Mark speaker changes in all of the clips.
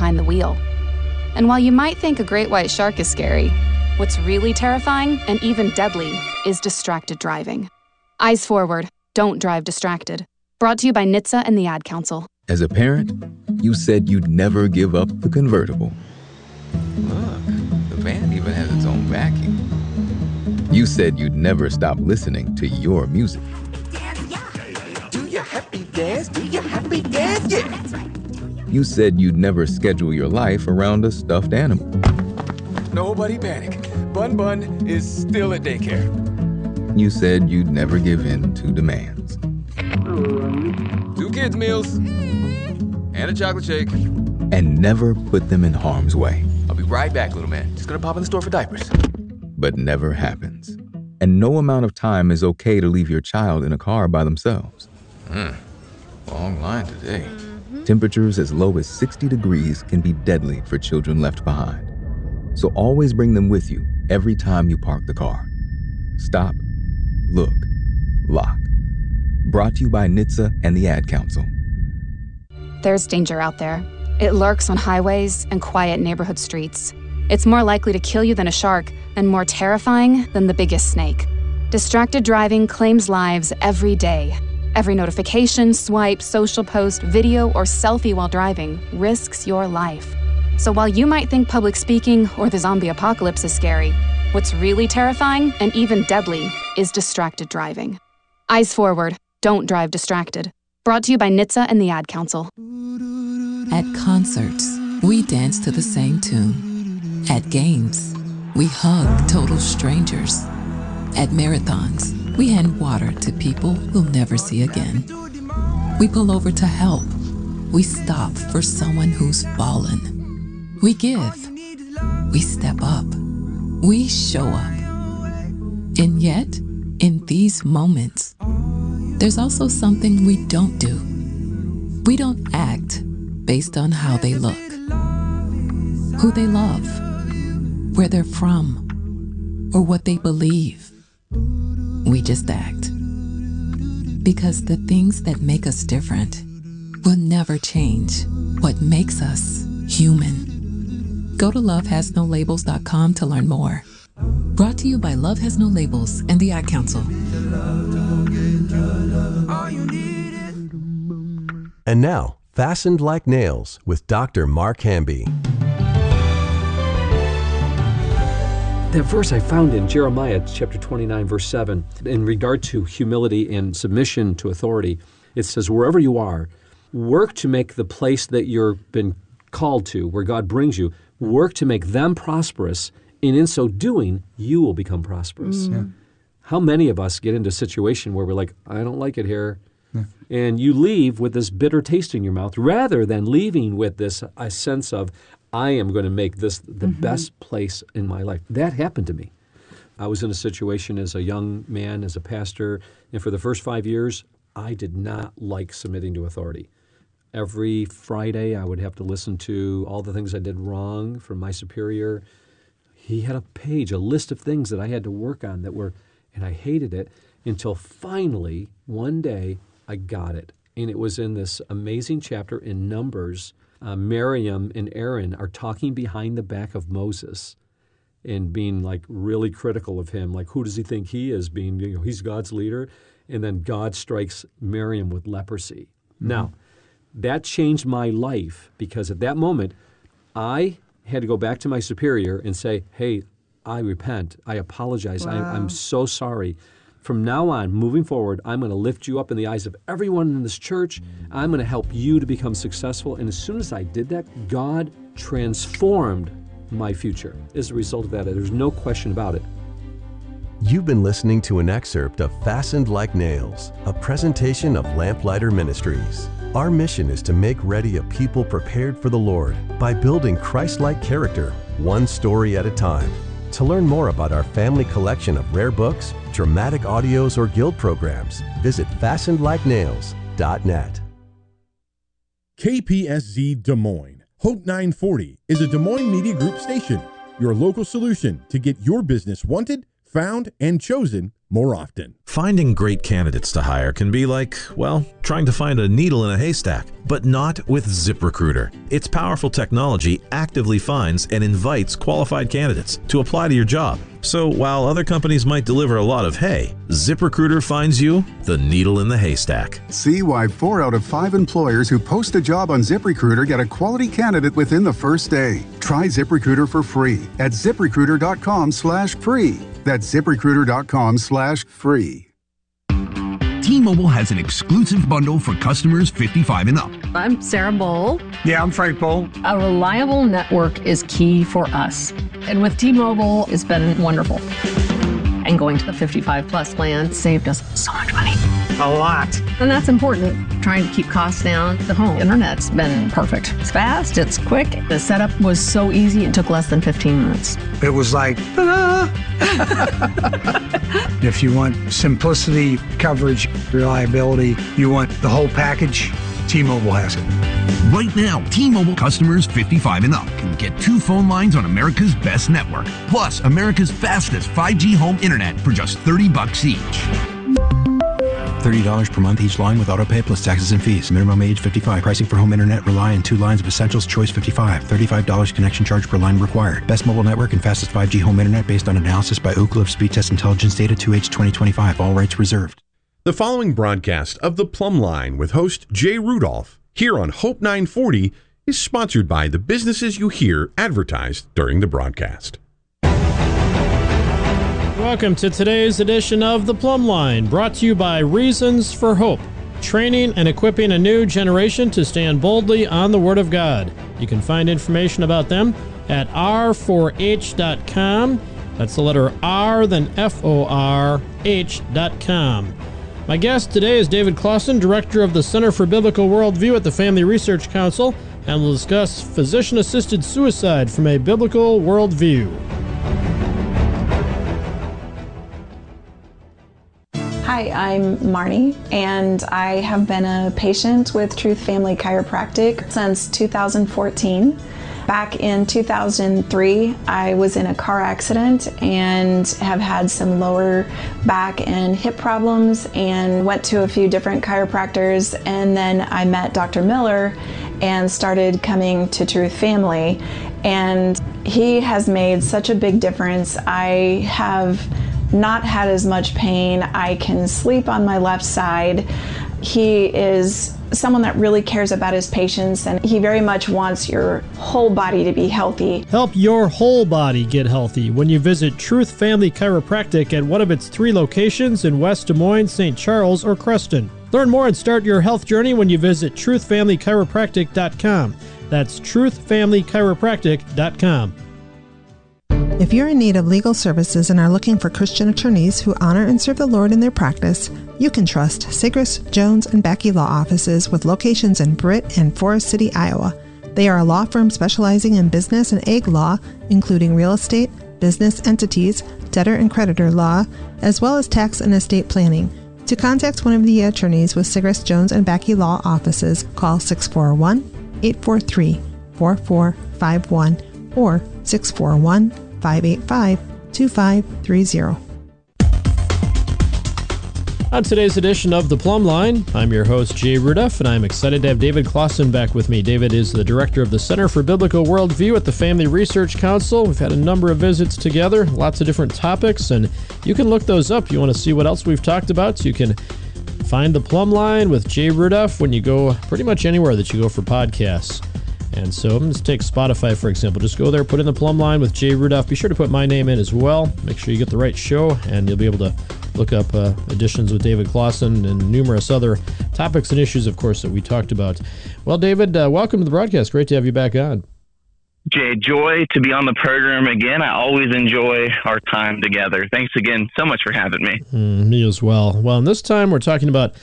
Speaker 1: behind the wheel. And while you might think a great white shark is scary, what's really terrifying and even deadly is distracted driving. Eyes forward, don't drive distracted. Brought to you by NHTSA and the Ad Council.
Speaker 2: As a parent, you said you'd never give up the convertible.
Speaker 3: Look, the van even has its own vacuum.
Speaker 2: You said you'd never stop listening to your music.
Speaker 3: Do your happy dance, do your happy dance, yeah.
Speaker 2: You said you'd never schedule your life around a stuffed animal.
Speaker 3: Nobody panic. Bun Bun is still at daycare.
Speaker 2: You said you'd never give in to demands.
Speaker 3: 2 kids' meals and a chocolate shake.
Speaker 2: And never put them in harm's way.
Speaker 3: I'll be right back, little man. Just gonna pop in the store for diapers.
Speaker 2: But never happens. And no amount of time is okay to leave your child in a car by themselves.
Speaker 3: Long line today.
Speaker 2: Temperatures as low as 60 degrees can be deadly for children left behind. So always bring them with you every time you park the car. Stop, look, lock. Brought to you by NHTSA and the Ad Council.
Speaker 1: There's danger out there. It lurks on highways and quiet neighborhood streets. It's more likely to kill you than a shark and more terrifying than the biggest snake. Distracted driving claims lives every day. Every notification, swipe, social post, video, or selfie while driving risks your life. So while you might think public speaking or the zombie apocalypse is scary, what's really terrifying and even deadly is distracted driving. Eyes forward, don't drive distracted. Brought to you by NHTSA and the Ad Council.
Speaker 4: At concerts, we dance to the same tune. At games, we hug total strangers. At marathons, we hand water to people we'll never see again. We pull over to help. We stop for someone who's fallen. We give. We step up. We show up. And yet, in these moments, there's also something we don't do. We don't act based on how they look, who they love, where they're from, or what they believe. We just act. Because the things that make us different will never change what makes us human. Go to lovehasnolabels.com to learn more. Brought to you by Love Has No Labels and the Ad Council.
Speaker 5: And now, Fastened Like Nails with Dr. Mark Hamby.
Speaker 6: That verse I found in Jeremiah chapter 29, verse 7, in regard to humility and submission to authority, it says, wherever you are, work to make the place that you've been called to, where God brings you, work to make them prosperous, and in so doing, you will become prosperous. Yeah. How many of us get into a situation where we're like, I don't like it here, and you leave with this bitter taste in your mouth, rather than leaving with this a sense of, I am going to make this the best place in my life. That happened to me. I was in a situation as a young man, as a pastor, and for the first 5 years, I did not like submitting to authority. Every Friday, I would have to listen to all the things I did wrong from my superior. He had a page, a list of things that I had to work on and I hated it until finally, one day, I got it. And it was in this amazing chapter in Numbers. Miriam and Aaron are talking behind the back of Moses and being like really critical of him. Like, who does he think he is being, he's God's leader. And then God strikes Miriam with leprosy. Now, that changed my life because at that moment, I had to go back to my superior and say, hey, I repent. I apologize.
Speaker 7: Wow.
Speaker 6: I'm so sorry. From now on, moving forward, I'm going to lift you up in the eyes of everyone in this church. I'm going to help you to become successful. And as soon as I did that, God transformed my future. As a result of that, there's no question about it.
Speaker 5: You've been listening to an excerpt of Fastened Like Nails, a presentation of Lamplighter Ministries. Our mission is to make ready a people prepared for the Lord by building Christ-like character, one story at a time. To learn more about our family collection of rare books, dramatic audios, or guild programs, visit fastenedlikenails.net.
Speaker 8: KPSZ Des Moines. Hope 940 is a Des Moines Media Group station, your local solution to get your business wanted, found, and chosen more often.
Speaker 7: Finding great candidates to hire can be like, well, trying to find a needle in a haystack, but not with ZipRecruiter. Its powerful technology actively finds and invites qualified candidates to apply to your job. So while other companies might deliver a lot of hay, ZipRecruiter finds you the needle in the haystack.
Speaker 9: See why 4 out of 5 employers who post a job on ZipRecruiter get a quality candidate within the first day. Try ZipRecruiter for free at ZipRecruiter.com/free. That's ZipRecruiter.com/free.
Speaker 10: T-Mobile has an exclusive bundle for customers 55 and up.
Speaker 11: I'm Sarah Bowl.
Speaker 12: Yeah, I'm Frank Bowl.
Speaker 11: A reliable network is key for us. And with T-Mobile, it's been wonderful. And going to the 55 plus plan saved us so much money.
Speaker 12: A lot.
Speaker 11: And that's important. Trying to keep costs down. The home internet's been perfect. It's fast, it's quick. The setup was so easy, it took less than 15 minutes.
Speaker 12: It was like, ta-da! If you want simplicity, coverage, reliability, you want the whole package, T-Mobile has it.
Speaker 10: Right now, T-Mobile customers 55 and up can get 2 phone lines on America's best network, plus America's fastest 5G home internet for just $30 each.
Speaker 13: $30 per month each line with autopay plus taxes and fees. Minimum age 55. Pricing for home internet rely on 2 lines of Essentials Choice 55. $35 connection charge per line required. Best mobile network and fastest 5G home internet based on analysis by Ookla of Speed Test Intelligence data 2H 2025. All rights reserved.
Speaker 8: The following broadcast of The Plumb Line with host Jay Rudolph here on Hope 940 is sponsored by the businesses you hear advertised during the broadcast.
Speaker 14: Welcome to today's edition of The Plumb Line, brought to you by Reasons for Hope, training and equipping a new generation to stand boldly on the Word of God. You can find information about them at r4h.com. That's the letter R, then F-O-R-H.com. My guest today is David Clausen, Director of the Center for Biblical Worldview at the Family Research Council, and we'll discuss physician-assisted suicide from a biblical worldview.
Speaker 15: Hi, I'm Marnie, and I have been a patient with Truth Family Chiropractic since 2014. Back in 2003, I was in a car accident and have had some lower back and hip problems and went to a few different chiropractors, and then I met Dr. Miller and started coming to Truth Family, and he has made such a big difference. I have not had as much pain. I can sleep on my left side. He is someone that really cares about his patients, and he very much wants your whole body to be healthy.
Speaker 14: Help your whole body get healthy when you visit Truth Family Chiropractic at one of its 3 locations in West Des Moines, St. Charles, or Creston. Learn more and start your health journey when you visit truthfamilychiropractic.com. That's truthfamilychiropractic.com.
Speaker 16: If you're in need of legal services and are looking for Christian attorneys who honor and serve the Lord in their practice, you can trust Sigris, Jones, and Backey Law Offices with locations in Britt and Forest City, Iowa. They are a law firm specializing in business and ag law, including real estate, business entities, debtor and creditor law, as well as tax and estate planning. To contact one of the attorneys with Sigris, Jones, and Backey Law Offices, call 641-843-4451 or 641-585-2530.
Speaker 14: On today's edition of The Plumb Line, I'm your host, Jay Rudolph, and I'm excited to have David Clausen back with me. David is the director of the Center for Biblical Worldview at the Family Research Council. We've had a number of visits together, lots of different topics, and you can look those up. You want to see what else we've talked about, you can find The Plumb Line with Jay Rudolph when you go pretty much anywhere that you go for podcasts. And so let's take Spotify, for example. Just go there, put in The Plumb Line with Jay Rudolph. Be sure to put my name in as well. Make sure you get the right show, and you'll be able to look up editions with David Clausen and numerous other topics and issues, of course, that we talked about. Well, David, welcome to the broadcast. Great to have you back on.
Speaker 17: Jay, joy to be on the program again. I always enjoy our time together. Thanks again so much for having me.
Speaker 14: Me as well. Well, and this time we're talking about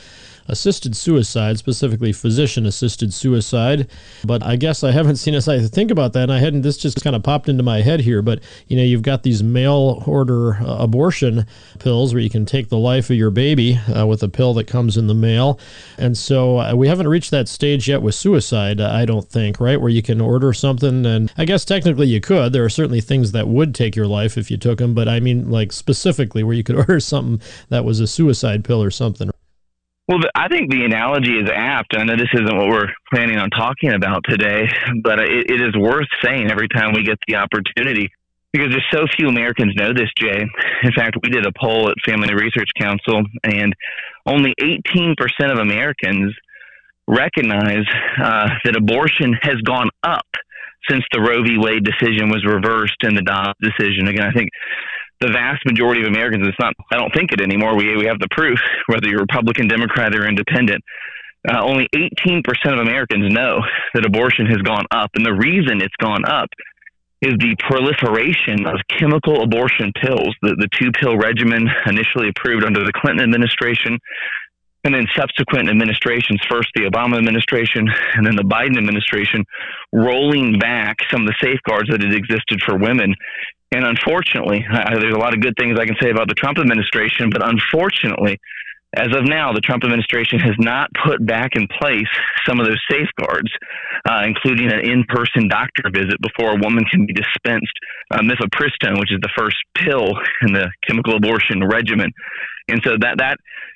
Speaker 14: assisted suicide, specifically physician-assisted suicide. But I guess I haven't seen us think about that, and this just kind of popped into my head here. But, you've got these mail-order abortion pills where you can take the life of your baby with a pill that comes in the mail. And so we haven't reached that stage yet with suicide, I don't think, right, where you can order something. And I guess technically you could. There are certainly things that would take your life if you took them. But I mean, like specifically where you could order something that was a suicide pill or something.
Speaker 17: Well, I think the analogy is apt. I know this isn't what we're planning on talking about today, but it is worth saying every time we get the opportunity, because there's so few Americans know this, Jay. In fact, we did a poll at Family Research Council, and only 18% of Americans recognize that abortion has gone up since the Roe v. Wade decision was reversed and the Dobbs decision. Again, I think the vast majority of Americans, I don't think it anymore. We have the proof, whether you're Republican, Democrat, or independent. Only 18% of Americans know that abortion has gone up. And the reason it's gone up is the proliferation of chemical abortion pills, the 2-pill regimen initially approved under the Clinton administration, and then subsequent administrations, first the Obama administration and then the Biden administration, rolling back some of the safeguards that had existed for women. And unfortunately, there's a lot of good things I can say about the Trump administration, but unfortunately, as of now, the Trump administration has not put back in place some of those safeguards, including an in-person doctor visit before a woman can be dispensed mifepristone, which is the first pill in the chemical abortion regimen. And so that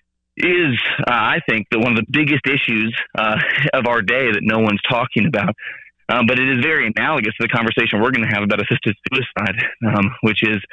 Speaker 17: is, I think, one of the biggest issues of our day that no one's talking about. But it is very analogous to the conversation we're going to have about assisted suicide, which is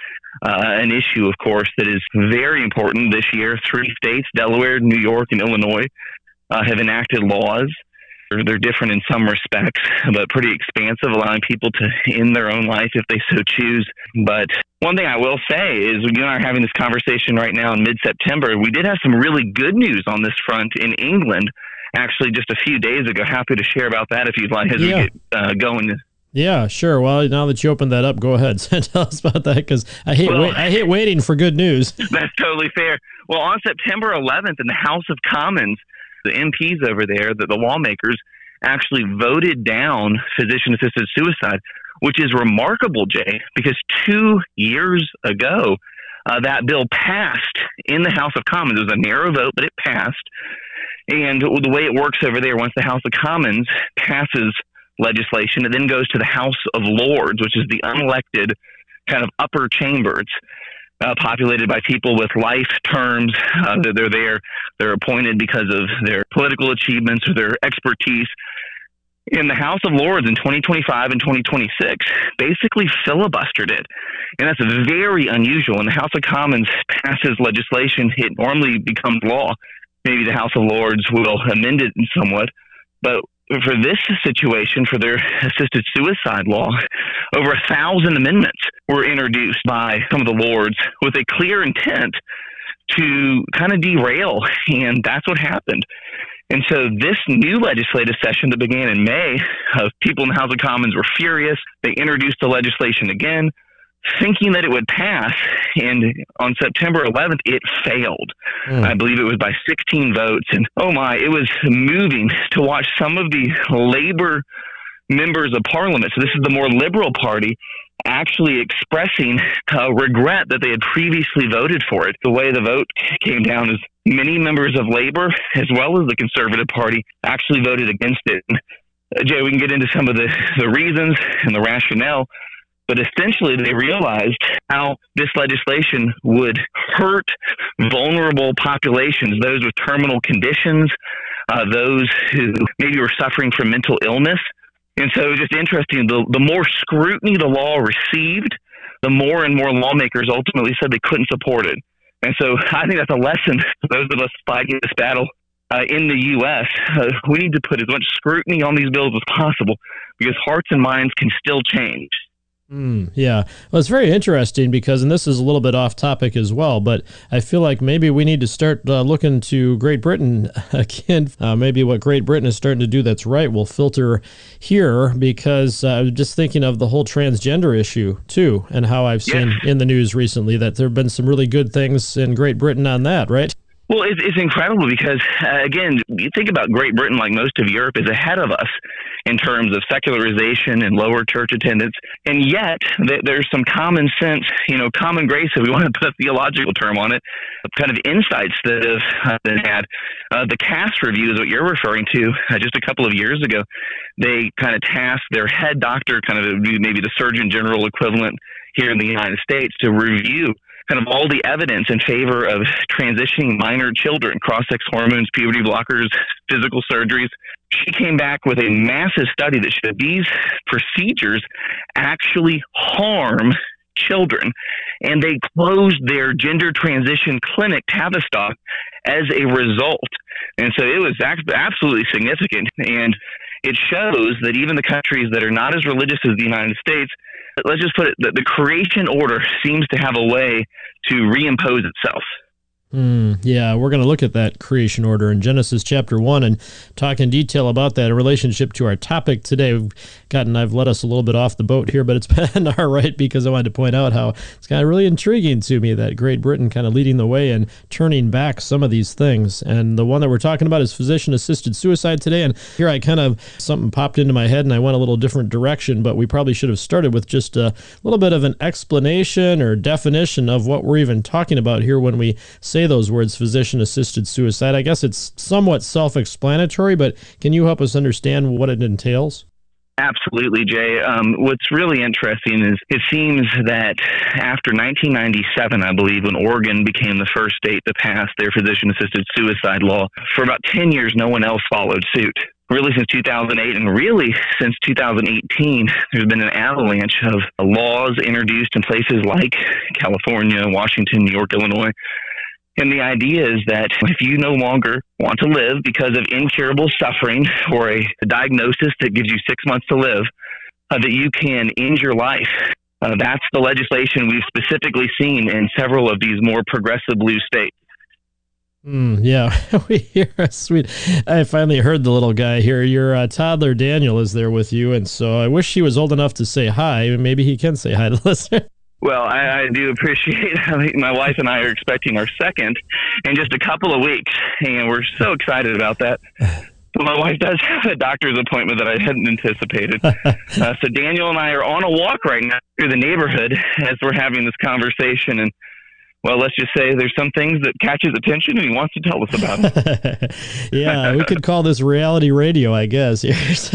Speaker 17: an issue, of course, that is very important this year. 3 states, Delaware, New York, and Illinois, have enacted laws. They're different in some respects, but pretty expansive, allowing people to end their own life if they so choose. But one thing I will say is, you and I are having this conversation right now in mid-September. We did have some really good news on this front in England, actually just a few days ago. Happy to share about that if you'd like as we get going.
Speaker 14: Yeah, sure. Well, now that you opened that up, go ahead. Tell us about that, because I hate waiting for good news.
Speaker 17: That's totally fair. Well, on September 11th in the House of Commons, the MPs over there, the lawmakers, actually voted down physician-assisted suicide, which is remarkable, Jay, because 2 years ago, that bill passed in the House of Commons. It was a narrow vote, but it passed. And the way it works over there, once the House of Commons passes legislation, it then goes to the House of Lords, which is the unelected kind of upper chambers, populated by people with life terms. They're there. They're appointed because of their political achievements or their expertise. In the House of Lords in 2025 and 2026, basically filibustered it. And that's very unusual. When the House of Commons passes legislation, it normally becomes law. Maybe the House of Lords will amend it somewhat. But for this situation, for their assisted suicide law, over 1,000 amendments were introduced by some of the Lords with a clear intent to kind of derail. And that's what happened. And so this new legislative session that began in May, people in the House of Commons were furious. They introduced the legislation again, thinking that it would pass. And on September 11th, it failed. I believe it was by 16 votes. And oh my, it was moving to watch some of the Labor members of Parliament, so this is the more liberal party, actually expressing regret that they had previously voted for it. The way the vote came down is many members of Labor, as well as the Conservative Party, actually voted against it. Jay, we can get into some of the reasons and the rationale, but essentially they realized how this legislation would hurt vulnerable populations, those with terminal conditions, those who maybe were suffering from mental illness. And so it was just interesting, the more scrutiny the law received, the more and more lawmakers ultimately said they couldn't support it. And so I think that's a lesson for those of us fighting this battle in the U.S. We need to put as much scrutiny on these bills as possible, because hearts and minds can still change.
Speaker 14: Yeah. Well, it's very interesting because, and this is a little bit off topic as well, but I feel like maybe we need to start looking to Great Britain again. Maybe what Great Britain is starting to do that's right will filter here, because I was just thinking of the whole transgender issue too, and how I've seen in the news recently that there have been some really good things in Great Britain on that, right?
Speaker 17: Well, it's incredible because, again, you think about Great Britain, like most of Europe, is ahead of us in terms of secularization and lower church attendance. And yet, there's some common sense, common grace, if we want to put a theological term on it, kind of insights that have been had. The Cass review is what you're referring to. Just a couple of years ago, they kind of tasked their head doctor, kind of maybe the Surgeon General equivalent here in the United States, to review kind of all the evidence in favor of transitioning minor children, cross-sex hormones, puberty blockers, physical surgeries. She came back with a massive study that showed these procedures actually harm children. And they closed their gender transition clinic, Tavistock, as a result. And so it was absolutely significant. And it shows that even the countries that are not as religious as the United States, let's just put it, that the creation order seems to have a way to reimpose itself.
Speaker 14: Yeah, we're going to look at that creation order in Genesis chapter 1 and talk in detail about that in relationship to our topic today. I've let us a little bit off the boat here, but it's been all right because I wanted to point out how it's kind of really intriguing to me that Great Britain kind of leading the way and turning back some of these things. And the one that we're talking about is physician-assisted suicide today. And here something popped into my head and I went a little different direction, but we probably should have started with just a little bit of an explanation or definition of what we're even talking about here when we say those words, physician-assisted suicide. I guess it's somewhat self-explanatory, but can you help us understand what it entails?
Speaker 17: Absolutely, Jay. What's really interesting is it seems that after 1997, I believe, when Oregon became the first state to pass their physician-assisted suicide law, for about 10 years, no one else followed suit. Really since 2008 and really since 2018, there's been an avalanche of laws introduced in places like California, Washington, New York, Illinois. And the idea is that if you no longer want to live because of incurable suffering or a diagnosis that gives you 6 months to live, that you can end your life. That's the legislation we've specifically seen in several of these more progressive blue states.
Speaker 14: Yeah, we hear sweet. I finally heard the little guy here. Your toddler Daniel is there with you, and so I wish he was old enough to say hi. Maybe he can say hi to the listener.
Speaker 17: Well, I do appreciate it. My wife and I are expecting our second in just a couple of weeks, and we're so excited about that. But my wife does have a doctor's appointment that I hadn't anticipated. So Daniel and I are on a walk right now through the neighborhood as we're having this conversation, and well, let's just say there's some things that catches attention and he wants to tell us about it.
Speaker 14: Yeah, we could call this reality radio, I guess.
Speaker 17: This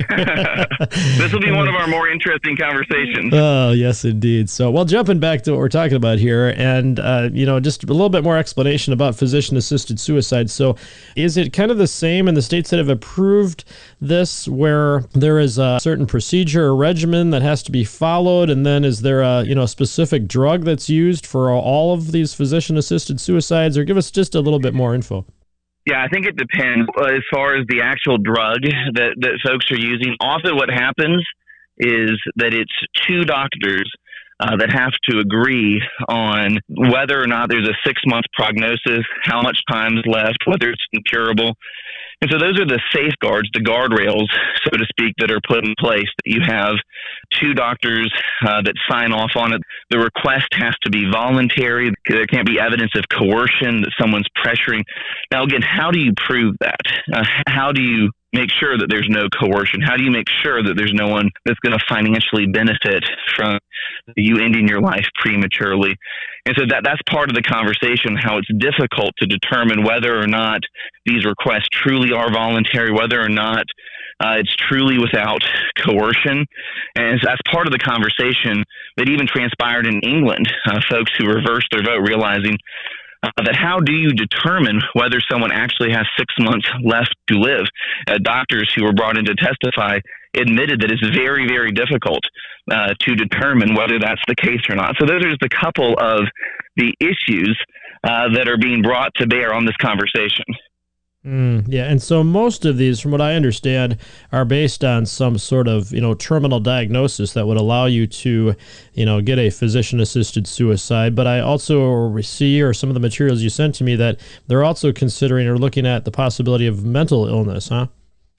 Speaker 17: will be one of our more interesting conversations.
Speaker 14: Oh, yes, indeed. So, well, jumping back to what we're talking about here and, just a little bit more explanation about physician-assisted suicide. So is it kind of the same in the states that have approved this where there is a certain procedure or regimen that has to be followed? And then is there a, specific drug that's used for all of these physician-assisted suicides, or give us just a little bit more info?
Speaker 17: Yeah, I think it depends as far as the actual drug that folks are using. Often what happens is that it's two doctors that have to agree on whether or not there's a 6-month prognosis, how much time is left, whether it's incurable. And so those are the safeguards, the guardrails, so to speak, that are put in place. You have two doctors that sign off on it. The request has to be voluntary. There can't be evidence of coercion, that someone's pressuring. Now, again, how do you prove that? How do you make sure that there's no coercion? How do you make sure that there's no one that's going to financially benefit from you ending your life prematurely? And so that's part of the conversation, how it's difficult to determine whether or not these requests truly are voluntary, whether or not it's truly without coercion. And that's part of the conversation that even transpired in England, folks who reversed their vote realizing that how do you determine whether someone actually has 6 months left to live? Doctors who were brought in to testify admitted that it's very, very difficult to determine whether that's the case or not. So those are just a couple of the issues that are being brought to bear on this conversation.
Speaker 14: Yeah, and so most of these, from what I understand, are based on some sort of, terminal diagnosis that would allow you to, get a physician-assisted suicide. But I also see, or some of the materials you sent to me, that they're also considering or looking at the possibility of mental illness, huh?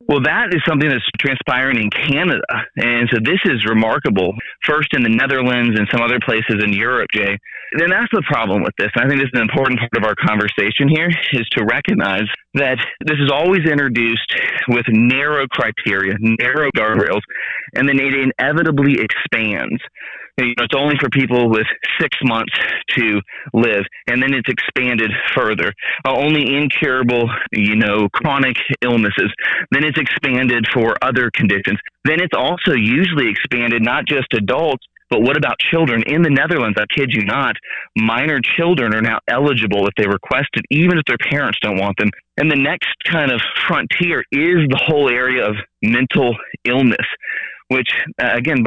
Speaker 17: Well, that is something that's transpiring in Canada. And so this is remarkable. First in the Netherlands and some other places in Europe, Jay. And that's the problem with this. And I think this is an important part of our conversation here, is to recognize that this is always introduced with narrow criteria, narrow guardrails, and then it inevitably expands. It's only for people with 6 months to live, and then it's expanded further. Only incurable, chronic illnesses. Then it's expanded for other conditions. Then it's also usually expanded not just adults, but what about children? In the Netherlands, I kid you not, minor children are now eligible if they request it, even if their parents don't want them. And the next kind of frontier is the whole area of mental illness, which, again,